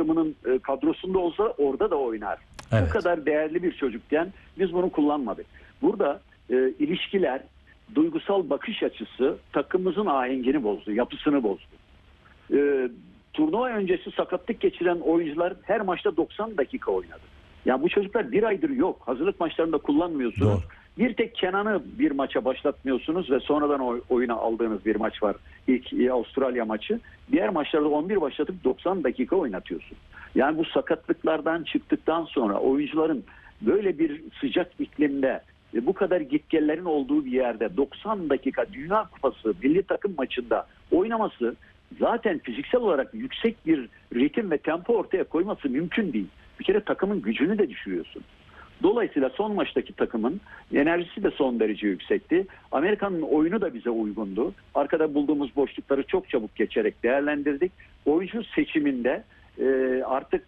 takımının kadrosunda olsa orada da oynar. Evet. Bu kadar değerli bir çocukken biz bunu kullanmadık. Burada ilişkiler, duygusal bakış açısı takımımızın ahengini bozdu, yapısını bozdu. Turnuva öncesi sakatlık geçiren oyuncular her maçta 90 dakika oynadı. Yani bu çocuklar bir aydır yok. Hazırlık maçlarında kullanmıyorsunuz. Doğru. Bir tek Kenan'ı bir maça başlatmıyorsunuz ve sonradan oyuna aldığınız bir maç var. İlk Avustralya maçı. Diğer maçlarda 11 başlatıp 90 dakika oynatıyorsun. Yani bu sakatlıklardan çıktıktan sonra oyuncuların böyle bir sıcak iklimde bu kadar gitgellerin olduğu bir yerde 90 dakika Dünya Kupası milli takım maçında oynaması zaten fiziksel olarak yüksek bir ritim ve tempo ortaya koyması mümkün değil. Bir kere takımın gücünü de düşürüyorsun. Dolayısıyla son maçtaki takımın enerjisi de son derece yüksekti. Amerika'nın oyunu da bize uygundu. Arkada bulduğumuz boşlukları çok çabuk geçerek değerlendirdik. Oyuncu seçiminde artık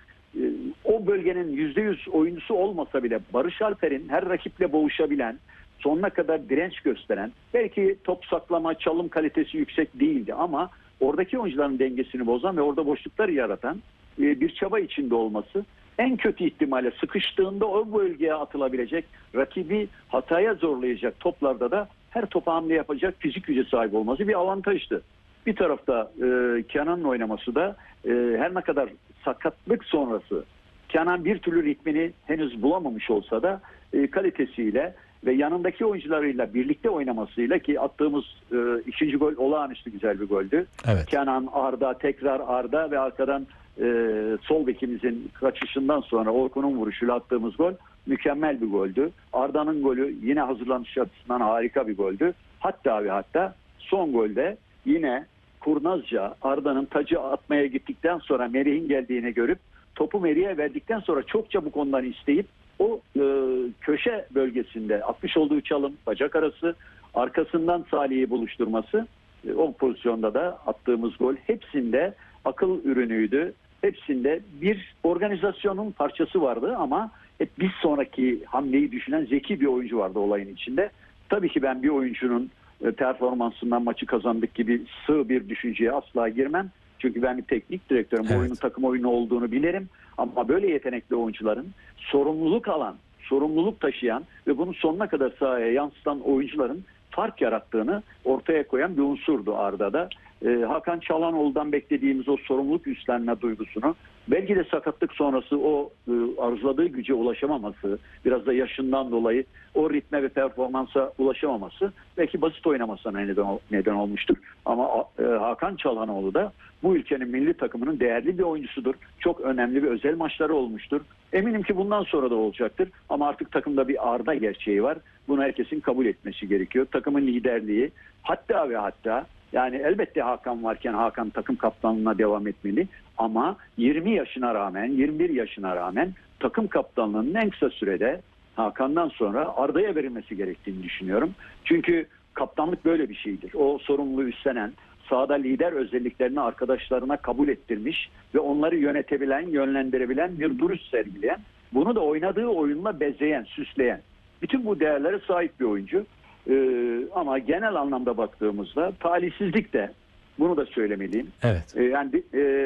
o bölgenin %100 oyuncusu olmasa bile Barış Alper'in her rakiple boğuşabilen, sonuna kadar direnç gösteren, belki top saklama, çalım kalitesi yüksek değildi ama oradaki oyuncuların dengesini bozan ve orada boşluklar yaratan bir çaba içinde olması, en kötü ihtimalle sıkıştığında o bölgeye atılabilecek, rakibi hataya zorlayacak toplarda da her topa hamle yapacak fizik güce sahip olması bir avantajdı. Bir tarafta Kenan'ın oynaması da her ne kadar sakatlık sonrası Kenan bir türlü ritmini henüz bulamamış olsa da kalitesiyle ve yanındaki oyuncularıyla birlikte oynamasıyla, ki attığımız ikinci gol olağanüstü güzel bir goldü. Evet. Kenan, Arda, tekrar Arda ve arkadan sol bekimizin kaçışından sonra Orkun'un vuruşuyla attığımız gol mükemmel bir goldü. Arda'nın golü yine hazırlanış açısından harika bir goldü. Hatta son golde yine kurnazca Arda'nın tacı atmaya gittikten sonra Merih'in geldiğini görüp topu Merih'e verdikten sonra çok çabuk ondan isteyip o köşe bölgesinde atmış olduğu çalım, bacak arası, arkasından Salih'i buluşturması, o pozisyonda da attığımız gol hepsinde akıl ürünüydü. Hepsinde bir organizasyonun parçası vardı ama hep bir sonraki hamleyi düşünen zeki bir oyuncu vardı olayın içinde. Tabii ki ben bir oyuncunun performansından maçı kazandık gibi sığ bir düşünceye asla girmem. Çünkü ben bir teknik direktörüm. Evet. Oyunun takım oyunu olduğunu bilirim. Ama böyle yetenekli oyuncuların sorumluluk alan, sorumluluk taşıyan ve bunu sonuna kadar sahaya yansıtan oyuncuların fark yarattığını ortaya koyan bir unsurdu Arda'da. Hakan Çalhanoğlu'dan beklediğimiz o sorumluluk üstlenme duygusunu, belki de sakatlık sonrası o arzuladığı güce ulaşamaması, biraz da yaşından dolayı o ritme ve performansa ulaşamaması belki basit oynamasına neden olmuştur. Ama Hakan Çalhanoğlu da bu ülkenin milli takımının değerli bir oyuncusudur. Çok önemli bir özel maçları olmuştur. Eminim ki bundan sonra da olacaktır. Ama artık takımda bir Arda gerçeği var. Bunu herkesin kabul etmesi gerekiyor. Takımın liderliği, hatta yani elbette Hakan varken Hakan takım kaptanlığına devam etmeli. Ama 20 yaşına rağmen, 21 yaşına rağmen takım kaptanlığının en kısa sürede Hakan'dan sonra Arda'ya verilmesi gerektiğini düşünüyorum. Çünkü kaptanlık böyle bir şeydir. O sorumluluğu üstlenen, sahada lider özelliklerini arkadaşlarına kabul ettirmiş ve onları yönetebilen, yönlendirebilen bir duruş sergileyen, bunu da oynadığı oyunla bezeyen, süsleyen, bütün bu değerlere sahip bir oyuncu. Ama genel anlamda baktığımızda talihsizlik de, bunu da söylemeliyim. Evet. Yani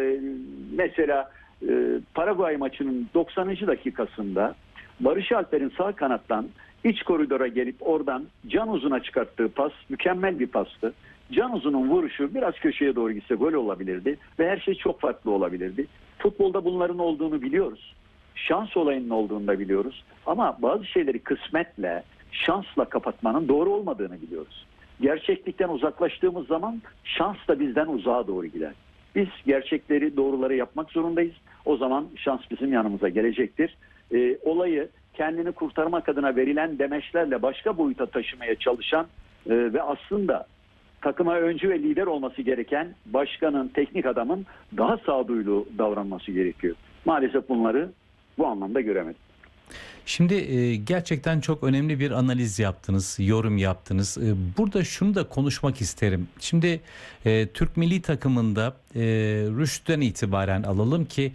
mesela Paraguay maçının 90. dakikasında Barış Alper'in sağ kanattan iç koridora gelip oradan Can Uzun'a çıkarttığı pas mükemmel bir pastı. Can Uzun'un vuruşu biraz köşeye doğru gitse gol olabilirdi ve her şey çok farklı olabilirdi. Futbolda bunların olduğunu biliyoruz. Şans olayının olduğunu da biliyoruz. Ama bazı şeyleri kısmetle, şansla kapatmanın doğru olmadığını biliyoruz. Gerçeklikten uzaklaştığımız zaman şans da bizden uzağa doğru gider. Biz gerçekleri, doğruları yapmak zorundayız. O zaman şans bizim yanımıza gelecektir. Olayı kendini kurtarmak adına verilen demeçlerle başka boyuta taşımaya çalışan ve aslında takıma öncü ve lider olması gereken başkanın, teknik adamın daha sağduyulu davranması gerekiyor. Maalesef bunları bu anlamda göremedim. Şimdi gerçekten çok önemli bir analiz yaptınız, yorum yaptınız. Burada şunu da konuşmak isterim. Şimdi Türk milli takımında Rüştü'den itibaren alalım ki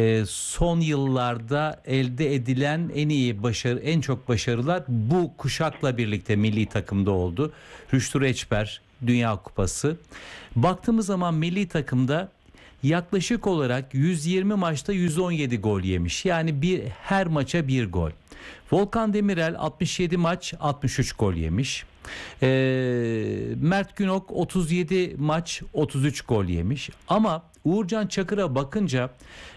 son yıllarda elde edilen en çok başarılar bu kuşakla birlikte milli takımda oldu. Rüştü Reçber, Dünya Kupası. Baktığımız zaman milli takımda yaklaşık olarak 120 maçta 117 gol yemiş. Yani her maça bir gol. Volkan Demirel 67 maç 63 gol yemiş. Mert Günok 37 maç 33 gol yemiş. Ama Uğurcan Çakır'a bakınca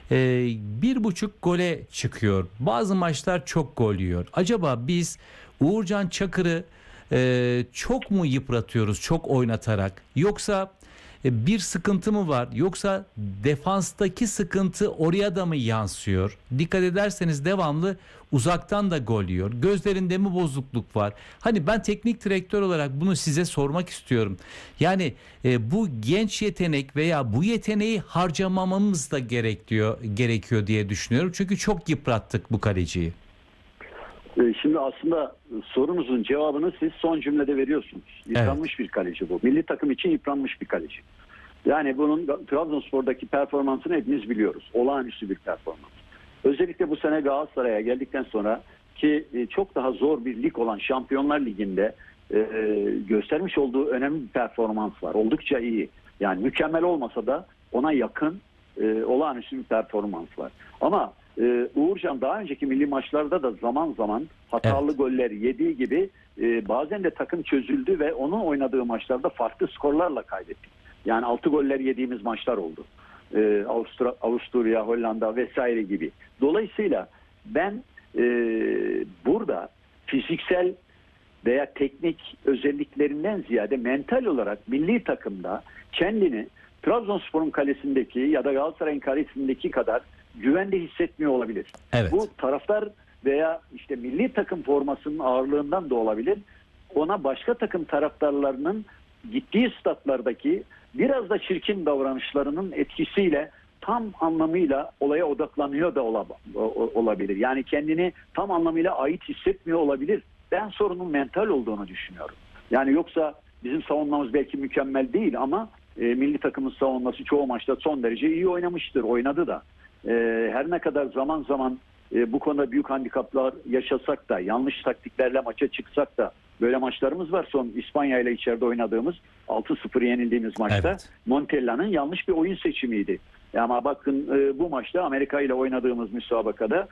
1,5 gole çıkıyor. Bazı maçlar çok gol yiyor. Acaba biz Uğurcan Çakır'ı çok mu yıpratıyoruz, çok oynatarak, yoksa bir sıkıntı mı var, yoksa defanstaki sıkıntı oraya da mı yansıyor? Dikkat ederseniz devamlı uzaktan da gol yiyor. Gözlerinde mi bozukluk var? Hani ben teknik direktör olarak bunu size sormak istiyorum. Yani bu genç yetenek veya bu yeteneği harcamamamız da gerekiyor diye düşünüyorum. Çünkü çok yıprattık bu kaleciyi. Şimdi aslında sorunuzun cevabını siz son cümlede veriyorsunuz. Yıpranmış bir kaleci bu. Milli takım için yıpranmış bir kaleci. Yani bunun Trabzonspor'daki performansını hepimiz biliyoruz. Olağanüstü bir performans. Özellikle bu sene Galatasaray'a geldikten sonra ki çok daha zor bir lig olan Şampiyonlar Ligi'nde göstermiş olduğu önemli bir performans var. Oldukça iyi. Yani mükemmel olmasa da ona yakın olağanüstü bir performans var. Ama Uğurcan daha önceki milli maçlarda da zaman zaman hatalı goller yediği gibi bazen de takım çözüldü ve onun oynadığı maçlarda farklı skorlarla kaybetti. Yani 6 goller yediğimiz maçlar oldu. Avusturya, Hollanda vesaire gibi. Dolayısıyla ben burada fiziksel veya teknik özelliklerinden ziyade mental olarak milli takımda kendini Trabzonspor'un kalesindeki ya da Galatasaray'ın kalesindeki kadar güvende hissetmiyor olabilir. Evet. Bu taraftar veya işte milli takım formasının ağırlığından da olabilir. Ona başka takım taraftarlarının gittiği statlardaki biraz da çirkin davranışlarının etkisiyle tam anlamıyla olaya odaklanıyor da olabilir. Yani kendini tam anlamıyla ait hissetmiyor olabilir. Ben sorunun mental olduğunu düşünüyorum. Yani yoksa bizim savunmamız belki mükemmel değil ama milli takımın savunması çoğu maçta son derece iyi oynamıştır. Oynadı da. Her ne kadar zaman zaman bu konuda büyük handikaplar yaşasak da, yanlış taktiklerle maça çıksak da böyle maçlarımız var. Son İspanya ile içeride oynadığımız 6-0 yenildiğimiz maçta Evet. Montella'nın yanlış bir oyun seçimiydi. Ama bakın bu maçta Amerika ile oynadığımız müsabakada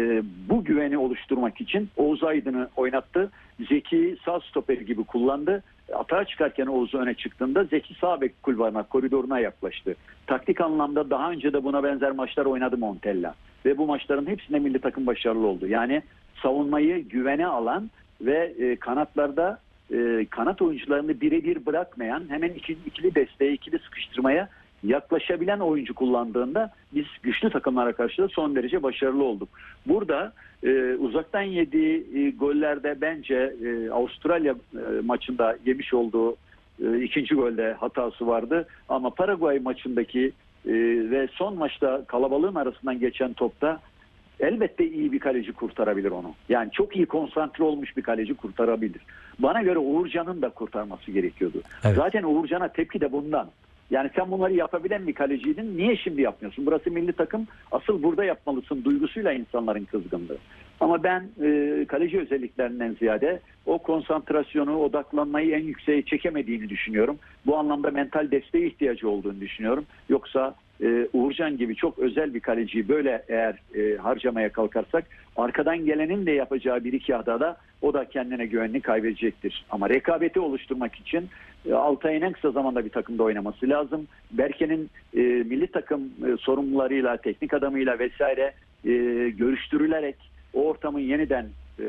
bu güveni oluşturmak için Oğuz Aydın'ı oynattı. Zeki sağ stoper gibi kullandı. Atağa çıkarken Oğuz öne çıktığında Zeki sağ bek kulvarına, koridoruna yaklaştı. Taktik anlamda daha önce de buna benzer maçlar oynadı Montella. Ve bu maçların hepsinde milli takım başarılı oldu. Yani savunmayı güvene alan ve kanatlarda kanat oyuncularını birebir bırakmayan, hemen ikili desteğe, ikili sıkıştırmaya yaklaşabilen oyuncu kullandığında biz güçlü takımlara karşı da son derece başarılı olduk. Burada uzaktan yediği gollerde bence Avustralya maçında yemiş olduğu ikinci golde hatası vardı. Ama Paraguay maçındaki ve son maçta kalabalığın arasından geçen topta elbette iyi bir kaleci kurtarabilir onu. Yani çok iyi konsantre olmuş bir kaleci kurtarabilir. Bana göre Uğurcan'ın da kurtarması gerekiyordu. Evet. Zaten Uğurcan'a tepki de bundan. Yani sen bunları yapabilen bir kaleciydin. Niye şimdi yapmıyorsun? Burası milli takım. Asıl burada yapmalısın duygusuyla insanların kızgınlığı. Ama ben kaleci özelliklerinden ziyade o konsantrasyonu, odaklanmayı en yükseğe çekemediğini düşünüyorum. Bu anlamda mental desteğe ihtiyacı olduğunu düşünüyorum. Yoksa Uğurcan gibi çok özel bir kaleciyi böyle eğer harcamaya kalkarsak arkadan gelenin de yapacağı bir iki hatada o da kendine güvenini kaybedecektir. Ama rekabeti oluşturmak için Altay'ın en kısa zamanda bir takımda oynaması lazım. Berke'nin milli takım sorumlularıyla, teknik adamıyla vesaire görüştürülerek o ortamın yeniden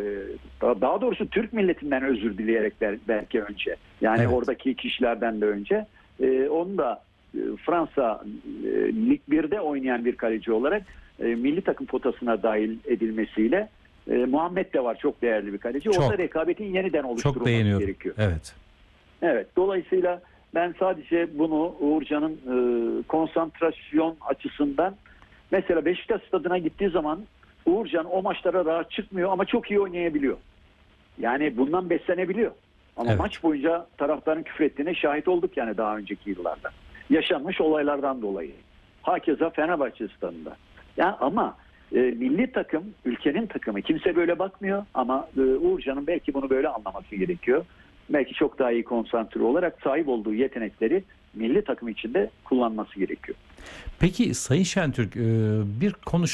daha doğrusu Türk milletinden özür dileyerek belki önce. Yani evet, oradaki kişilerden de önce onu da Fransa Lig 1'de oynayan bir kaleci olarak milli takım potasına dahil edilmesiyle Muhammed de var, çok değerli bir kaleci. Çok. Orada rekabetin yeniden oluşturulması gerekiyor. Evet. Evet. Dolayısıyla ben sadece bunu Uğurcan'ın konsantrasyon açısından mesela Beşiktaş stadına gittiği zaman Uğurcan o maçlara rahat çıkmıyor ama çok iyi oynayabiliyor. Yani bundan beslenebiliyor. Ama Evet. maç boyunca taraftarın küfrettiğine şahit olduk yani daha önceki yıllarda. Yaşanmış olaylardan dolayı. Hakeza Fenerbahçe stadında. Yani ama milli takım, ülkenin takımı. Kimse böyle bakmıyor ama Uğurcan'ın belki bunu böyle anlaması gerekiyor. Belki çok daha iyi konsantre olarak sahip olduğu yetenekleri milli takım içinde kullanması gerekiyor. Peki Sayın Şentürk, bir konuşma